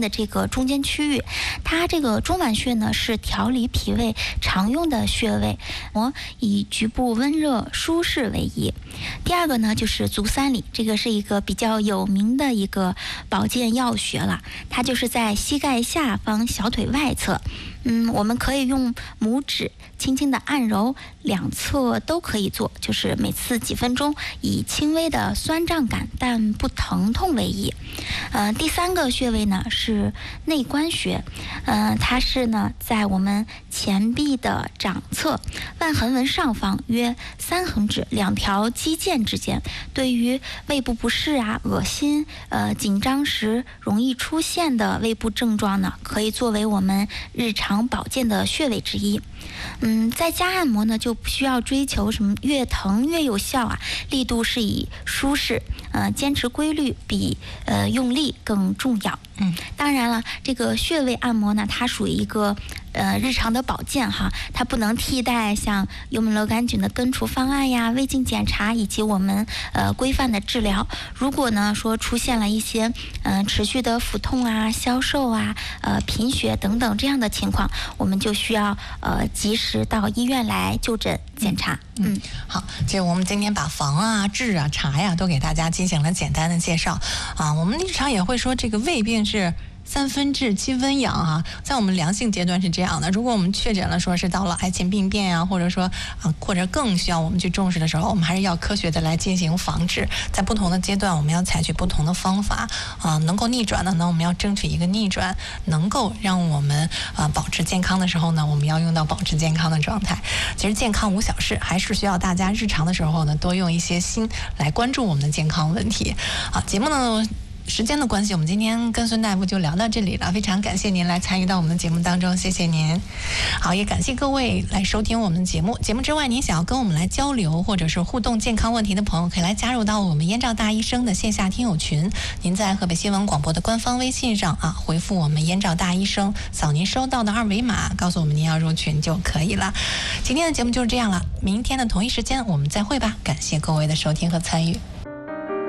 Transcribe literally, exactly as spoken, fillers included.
的这个中间区域。它这个中脘穴呢是调理脾胃常用的穴位，我以局部温热舒适为宜。第二个呢就是足三里，这个是一个比较有名的一个保健药学了，它就是在膝盖下方小腿外侧。嗯，我们可以用拇指轻轻的按揉，两侧都可以做，就是每次几分钟，以轻微的酸胀感但不疼痛为宜。呃，第三个穴位呢是内关穴，呃，它是呢在我们前臂的掌侧腕横纹上方约三横指两条肌腱之间，对于胃部不适啊、恶心、呃紧张时容易出现的胃部症状呢，可以作为我们日常保健的穴位之一。嗯，在家按摩呢，就不需要追求什么越疼越有效啊，力度是以舒适，呃，坚持规律比呃用力更重要。 嗯， 当然了，这个穴位按摩呢，它属于一个呃日常的保健哈，它不能替代像幽门螺杆菌的根除方案呀、胃镜检查以及我们呃规范的治疗。如果呢说出现了一些嗯、呃、持续的腹痛啊、消瘦啊、呃贫血等等这样的情况，我们就需要呃及时到医院来就诊检查。 嗯，好，其实我们今天把防啊、治啊、查呀都给大家进行了简单的介绍啊。我们日常也会说，这个胃病是三分治七分养啊，在我们良性阶段是这样的。如果我们确诊了说是到了癌前病变啊，或者说啊，或者更需要我们去重视的时候，我们还是要科学的来进行防治。在不同的阶段，我们要采取不同的方法啊，能够逆转的呢，我们要争取一个逆转；能够让我们啊保持健康的时候呢，我们要用到保持健康的状态。其实健康无小事，还是需要大家日常的时候呢，多用一些心来关注我们的健康问题。好，节目呢，时间的关系，我们今天跟孙大夫就聊到这里了，非常感谢您来参与到我们的节目当中，谢谢您。好，也感谢各位来收听我们的节目。节目之外，您想要跟我们来交流或者是互动健康问题的朋友，可以来加入到我们燕赵大医生的线下听友群。您在河北新闻广播的官方微信上啊，回复我们燕赵大医生，扫您收到的二维码，告诉我们您要入群就可以了。今天的节目就是这样了，明天的同一时间我们再会吧。感谢各位的收听和参与。